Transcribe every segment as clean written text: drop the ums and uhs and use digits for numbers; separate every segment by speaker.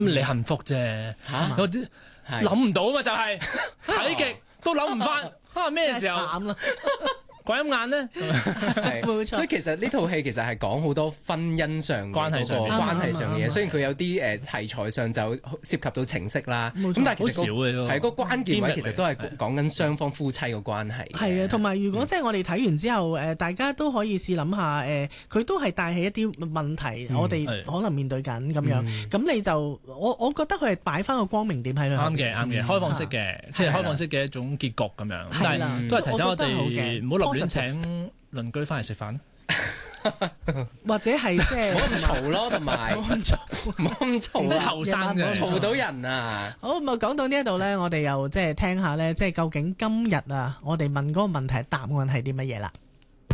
Speaker 1: 你幸福啫，有啲諗唔到嘛，就係睇極都諗唔翻，咩時候
Speaker 2: 慘啦！
Speaker 1: 鬼咁眼咧？
Speaker 2: 冇錯。
Speaker 3: 所以其實呢套戲其實係講好多婚姻上嘅
Speaker 1: 關係上
Speaker 3: 嘅嘢，雖然佢有啲題材上就涉及到情色啦，咁但係其實
Speaker 1: 好少嘅
Speaker 3: 係個關鍵位其實都係講緊雙方夫妻嘅關係。
Speaker 2: 係啊，同埋如果即係我哋睇完之後，大家都可以試諗下，佢都係帶起一啲問題，我哋可能面對緊咁樣。咁你就我覺得佢係擺翻個光明點喺度。
Speaker 1: 啱嘅，開放式嘅，即係開放式嘅一種結局咁樣。但係都係提醒我哋唔好立亂請鄰居翻嚟食飯。
Speaker 2: 或者係即係
Speaker 3: 唔好咁嘈咯，同埋唔好咁嘈，
Speaker 1: 啲後生嘅
Speaker 3: 嘈到人啊！
Speaker 2: 好咁啊，講到呢一度咧，我哋又即係聽下咧，即係究竟今日啊，我哋問嗰個問題答案係啲乜嘢啦？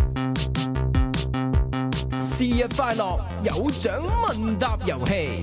Speaker 4: 是日快樂有獎問答遊戲。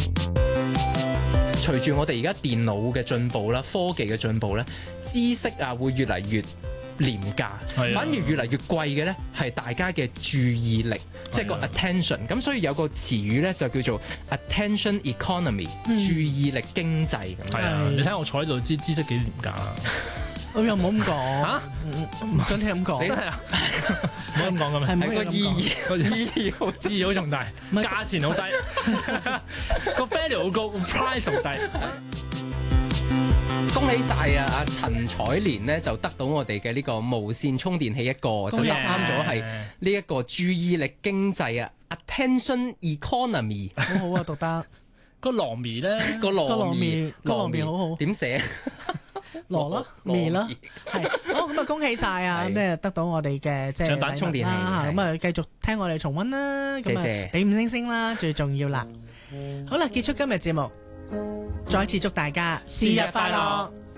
Speaker 3: 隨住我哋而家電腦嘅進步啦，科技嘅進步咧，知識啊會越嚟越廉價，反而越嚟越貴嘅咧係大家嘅注意力，即係個 attention。咁所以有個詞語咧就叫做 attention economy，注意力經濟。
Speaker 1: 係啊，你睇我坐喺度知識幾廉價。
Speaker 2: 我又唔好咁講嚇，唔想聽咁講，
Speaker 1: 真係啊，唔好咁講咁樣，
Speaker 3: 係個意義
Speaker 1: 好重大，價錢好低，個 value 好高 ，price 好低。
Speaker 3: 恭喜晒啊！阿陳彩蓮呢就得到我哋嘅呢個無線充電器一個，就答啱咗係呢一個注意力經濟啊 ，attention economy。
Speaker 2: 好好啊，讀得
Speaker 1: 個羅咪咧，
Speaker 3: 個羅咪
Speaker 2: 好好，
Speaker 3: 點寫？
Speaker 2: 羅咯，咪咯，係好咁啊！恭喜晒啊！咩得到我哋嘅即係
Speaker 3: 獎品充電器啦，
Speaker 2: 咁啊繼續聽我哋重溫啦，
Speaker 3: 謝謝，
Speaker 2: 俾5星星啦，最重要啦。好啦，結束今日節目，再次祝大家
Speaker 3: 生日快樂！